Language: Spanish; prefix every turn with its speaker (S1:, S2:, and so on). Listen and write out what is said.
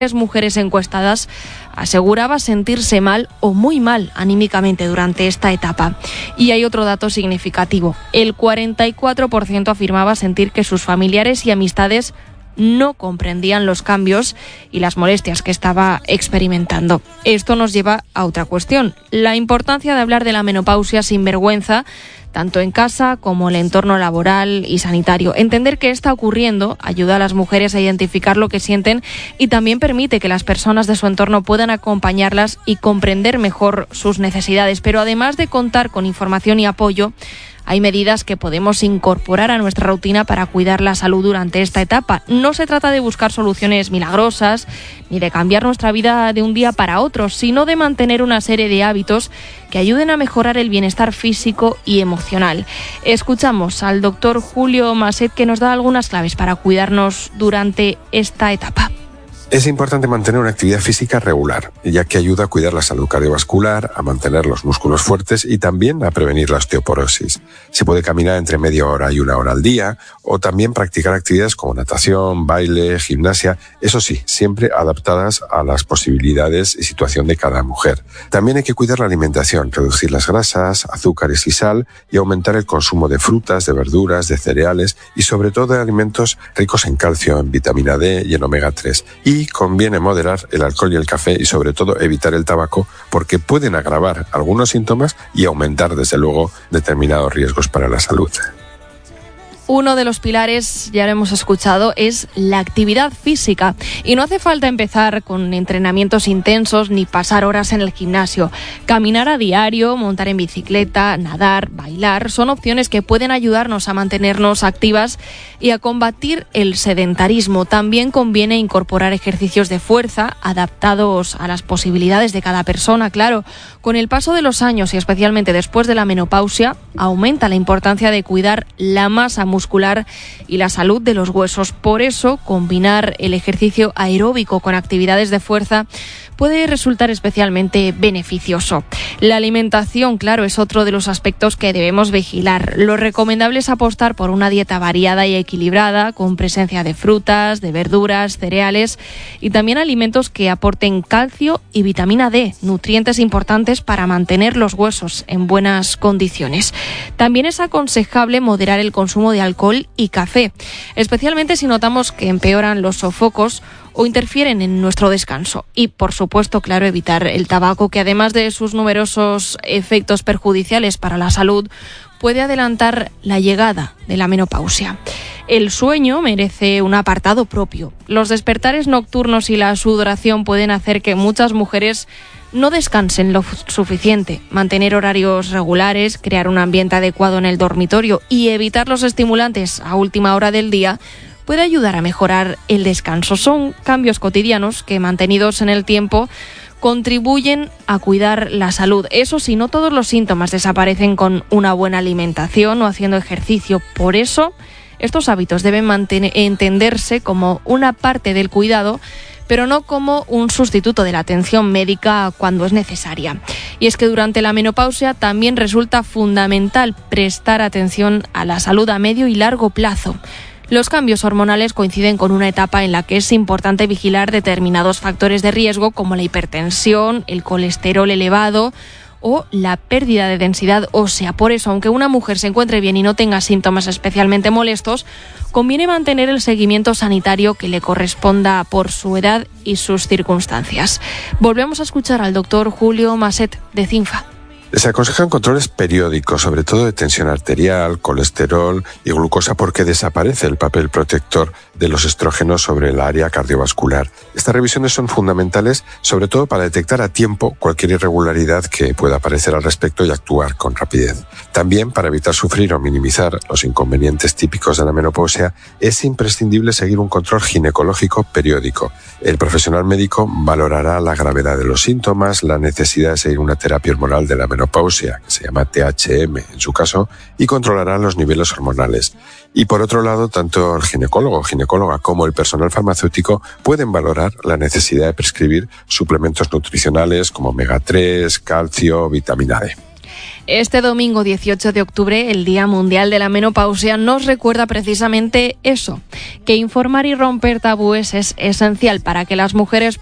S1: mujeres encuestadas aseguraba sentirse mal o muy mal anímicamente durante esta etapa. Y hay otro dato significativo. El 44% afirmaba sentir que sus familiares y amistades no comprendían los cambios y las molestias que estaba experimentando. Esto nos lleva a otra cuestión: la importancia de hablar de la menopausia sin vergüenza, tanto en casa como en el entorno laboral y sanitario. Entender qué está ocurriendo ayuda a las mujeres a identificar lo que sienten y también permite que las personas de su entorno puedan acompañarlas y comprender mejor sus necesidades. Pero además de contar con información y apoyo, hay medidas que podemos incorporar a nuestra rutina para cuidar la salud durante esta etapa. No se trata de buscar soluciones milagrosas ni de cambiar nuestra vida de un día para otro, sino de mantener una serie de hábitos que ayuden a mejorar el bienestar físico y emocional. Escuchamos al doctor Julio Maset, que nos da algunas claves para cuidarnos durante esta etapa.
S2: Es importante mantener una actividad física regular, ya que ayuda a cuidar la salud cardiovascular, a mantener los músculos fuertes y también a prevenir la osteoporosis. Se puede caminar entre media hora y una hora al día, o también practicar actividades como natación, baile, gimnasia, eso sí, siempre adaptadas a las posibilidades y situación de cada mujer. También hay que cuidar la alimentación, reducir las grasas, azúcares y sal, y aumentar el consumo de frutas, de verduras, de cereales y sobre todo de alimentos ricos en calcio, en vitamina D y en omega 3. Y conviene moderar el alcohol y el café y sobre todo evitar el tabaco, porque pueden agravar algunos síntomas y aumentar desde luego determinados riesgos para la salud.
S1: Uno de los pilares, ya lo hemos escuchado, es la actividad física. Y no hace falta empezar con entrenamientos intensos ni pasar horas en el gimnasio. Caminar a diario, montar en bicicleta, nadar, bailar, son opciones que pueden ayudarnos a mantenernos activas y a combatir el sedentarismo. También conviene incorporar ejercicios de fuerza adaptados a las posibilidades de cada persona. Claro, con el paso de los años y especialmente después de la menopausia, aumenta la importancia de cuidar la masa muscular y la salud de los huesos. Por eso, combinar el ejercicio aeróbico con actividades de fuerza puede resultar especialmente beneficioso. La alimentación, claro, es otro de los aspectos que debemos vigilar. Lo recomendable es apostar por una dieta variada y equilibrada, con presencia de frutas, de verduras, cereales y también alimentos que aporten calcio y vitamina D, nutrientes importantes para mantener los huesos en buenas condiciones. También es aconsejable moderar el consumo de alcohol y café, especialmente si notamos que empeoran los sofocos o interfieren en nuestro descanso. Y, por supuesto, claro, evitar el tabaco, que además de sus numerosos efectos perjudiciales para la salud, puede adelantar la llegada de la menopausia. El sueño merece un apartado propio. Los despertares nocturnos y la sudoración pueden hacer que muchas mujeres no descansen lo suficiente. Mantener horarios regulares, crear un ambiente adecuado en el dormitorio y evitar los estimulantes a última hora del día puede ayudar a mejorar el descanso. Son cambios cotidianos que, mantenidos en el tiempo, contribuyen a cuidar la salud. Eso sí, no todos los síntomas desaparecen con una buena alimentación o haciendo ejercicio. Por eso, estos hábitos deben entenderse como una parte del cuidado, pero no como un sustituto de la atención médica cuando es necesaria. Y es que durante la menopausia también resulta fundamental prestar atención a la salud a medio y largo plazo. Los cambios hormonales coinciden con una etapa en la que es importante vigilar determinados factores de riesgo como la hipertensión, el colesterol elevado o la pérdida de densidad ósea. Por eso, aunque una mujer se encuentre bien y no tenga síntomas especialmente molestos, conviene mantener el seguimiento sanitario que le corresponda por su edad y sus circunstancias. Volvemos a escuchar al doctor Julio Maset de CINFA.
S2: Se aconsejan controles periódicos, sobre todo de tensión arterial, colesterol y glucosa, porque desaparece el papel protector de los estrógenos sobre el área cardiovascular. Estas revisiones son fundamentales, sobre todo para detectar a tiempo cualquier irregularidad que pueda aparecer al respecto y actuar con rapidez. También, para evitar sufrir o minimizar los inconvenientes típicos de la menopausia, es imprescindible seguir un control ginecológico periódico. El profesional médico valorará la gravedad de los síntomas, la necesidad de seguir una terapia hormonal de la menopausia, que se llama THM en su caso, y controlará los niveles hormonales. Y por otro lado, tanto el ginecólogo o ginecóloga como el personal farmacéutico pueden valorar la necesidad de prescribir suplementos nutricionales como omega 3, calcio, vitamina D.
S1: Este domingo 18 de octubre, el Día Mundial de la Menopausia, nos recuerda precisamente eso, que informar y romper tabúes es esencial para que las mujeres